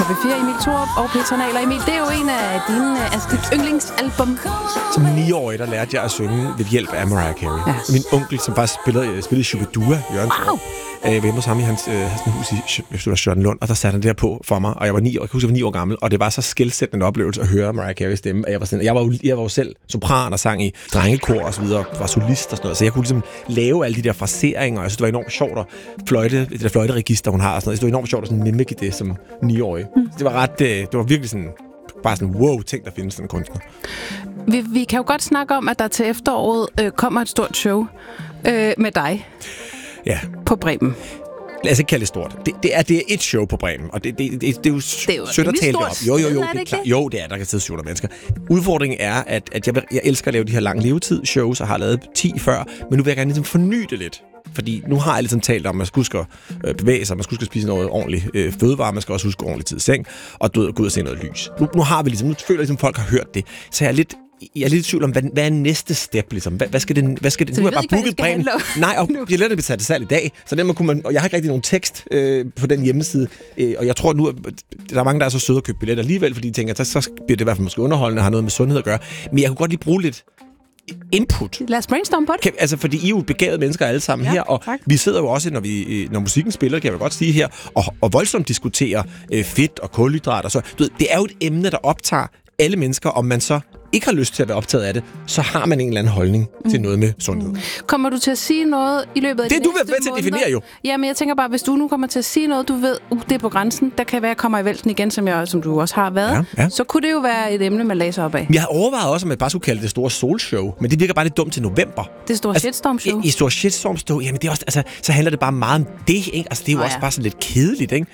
B4, Emil Thorup og Petra Nahler. Emil, det er jo en af dine dit yndlingsalbum. Som 9-årig, der lærte jeg at synge ved hjælp af Mariah Carey. Ja. Min onkel, som faktisk spillede Shubidua, Jørgen. Wow! Jeg var hjemme hos ham i hans hus i Charlottenlund, og der satte han det her på for mig, og jeg var 9 år, jeg kan huske, jeg var 9 år gammel, og det var så skelsættende en oplevelse at høre Mariah Carey stemme, at jeg var jo selv sopran og sang i drengekor og så videre, var solist og sådan noget, så jeg kunne ligesom lave alle de der fraseringer, og jeg synes, det var enormt sjovt at det der fløjteregister, hun har og sådan noget, det var enormt sjovt at sådan mimike det som 9-årig. Det var det var virkelig sådan, bare sådan, wow, tænk, der findes sådan en kunstner. Vi kan jo godt snakke om, at der til efteråret kommer et stort show med dig. Ja. På Bremen. Lad os ikke kalde det stort. Det er et show på Bremen, og det er jo sødt at tale det op. Jo, det er klart. Jo, det er, der kan sidde 700 mennesker. Udfordringen er, at jeg elsker at lave de her lang levetid-shows, og har lavet 10 før, men nu vil jeg gerne ligesom forny det lidt. Fordi nu har jeg ligesom talt om, at man skal huske at bevæge sig, man skal huske at spise noget ordentligt fødevare, man skal også huske ordentligt tid i seng, og gå ud og se noget lys. Nu har vi ligesom, nu føler jeg ligesom, folk har hørt det, så jeg er lidt i tvivl om, hvad er næste step, ligesom? Hvad skal det? Nu har jeg bare booket Bremen. Nej, og billetter er betalt salg i dag, så den kunne man, og jeg har ikke rigtig nogen tekst på den hjemmeside, og jeg tror nu, der er mange, der er så søde at købe billetter alligevel, fordi de tænker, så bliver det i hvert fald måske underholdende, har noget med sundhed at gøre. Men jeg kunne godt lige bruge lidt input. Lad os brainstorme på det. Altså, fordi I er jo begavede mennesker alle sammen her, og tak. Vi sidder jo også, når musikken spiller, kan jeg godt sige her, og voldsomt diskuterer fedt og kulhydrat og så. Du ved, det er jo et emne, der optager alle mennesker, om man så ikke har lyst til at være optaget af det, så har man en eller anden holdning til noget med sundhed. Kommer du til at sige noget i løbet af det du vil med til at definere jo. Ja, men jeg tænker bare, hvis du nu kommer til at sige noget, du ved, det er på grænsen, der kan være, jeg kommer i vælten igen, som du også har været, så kunne det jo være et emne, man læser op af. Jeg har overvejet også, om jeg bare skulle kalde det store solshow, men det virker bare lidt dumt til november. Det store shitstorm-show. I store shitstorm-show, jamen det er også, altså, så handler det bare meget om det, ikke? Altså det er jo også bare sådan lidt kedeligt, ikke?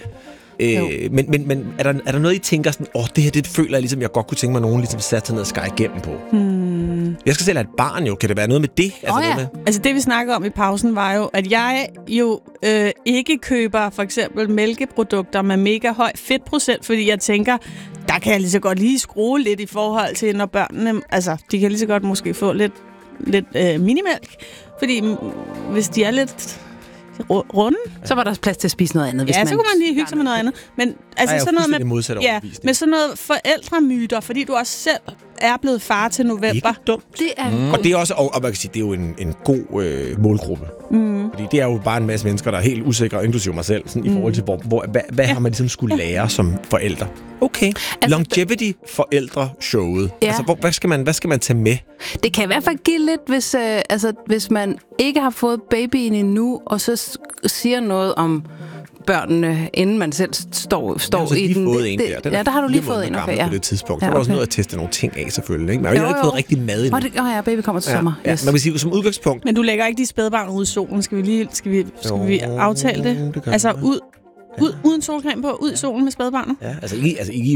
Men er der noget, I tænker sådan, det her, det føler jeg ligesom, jeg godt kunne tænke mig, nogen ligesom satte sig ned og skære igennem på? Jeg skal selv have et barn jo. Kan det være noget med det? Altså det, vi snakker om i pausen, var jo, at jeg jo ikke køber for eksempel mælkeprodukter med mega høj fedtprocent, fordi jeg tænker, der kan jeg lige så godt lige skrue lidt i forhold til, når børnene, altså de kan lige så godt måske få lidt minimælk, fordi hvis de er lidt runde. Så var der plads til at spise noget andet. Hvis så kunne man lige hygge sig med noget andet. Men altså sådan noget med sådan noget forældremyter, fordi du også selv er blevet far til november. Det er dumt. Det er og det er også, og man kan sige, det er jo en god målgruppe. Fordi det er jo bare en masse mennesker, der er helt usikre, inklusive mig selv, sådan, i forhold til, hvad har man ligesom skulle lære som forældre? Okay. Altså, Longevity-forældre-showet. Ja. Altså, hvad skal man tage med? Det kan i hvert fald give lidt, hvis man ikke har fået babyen endnu, og så siger noget om børnene, inden man selv står i den. Der har du lige fået en. Okay, på det tidspunkt. Så var der også noget at teste nogle ting af, selvfølgelig. Ikke? Men jeg har ikke fået rigtig mad endnu. Baby kommer til sommer. Ja, man kan sige, som udgangspunkt. Men du lægger ikke de spædbarn ud i solen. Skal vi aftale det? Altså uden solcreme på, ud i solen med spædbarnet? Ja, altså I